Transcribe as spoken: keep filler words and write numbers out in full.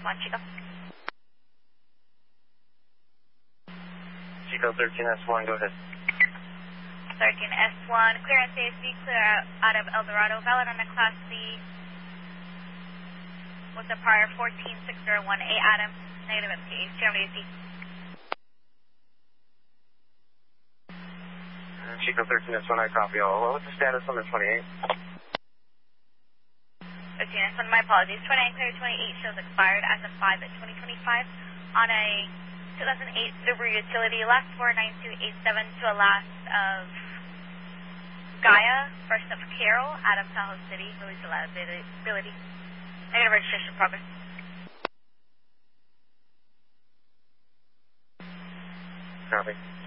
one, Chico. Chico thirteen S one, go ahead. thirteen S one, clear and safe, be clear out of El Dorado, valid on the Class C with the prior fourteen six zero one A Adam, negative M T A, Germany A C. Chico thirteen S one, I copy all. What's the status on the twenty-eight? thirteen S one, my apologies. twenty-nine clear, twenty-eight shows expired as of five at twenty twenty-five on a two thousand eight Subaru Utility, last four nine two eight seven to a last of Gaia, first of Carol, out of Tahoe City, release reliability. Negative registration progress. Copy.